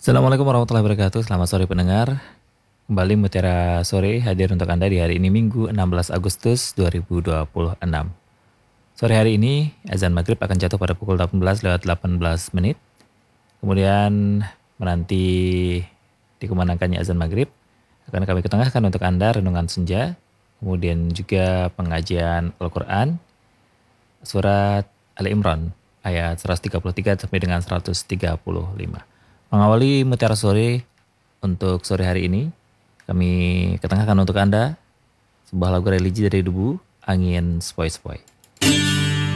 Assalamualaikum warahmatullahi wabarakatuh. Selamat sore pendengar. Kembali Mutiara Sore hadir untuk Anda di hari ini Minggu 16 Agustus 2026. Sore hari ini azan maghrib akan jatuh pada pukul 18 lewat 18 menit. Kemudian menanti dikumandangkannya azan maghrib akan kami ketengahkan untuk Anda renungan senja. Kemudian juga pengajian Al-Quran surat Ali Imran ayat 133 sampai dengan 135. Mengawali Mutiara Sore untuk sore hari ini, kami ketengahkan untuk Anda sebuah lagu religi dari Debu, Angin Sepoi-Sepoi.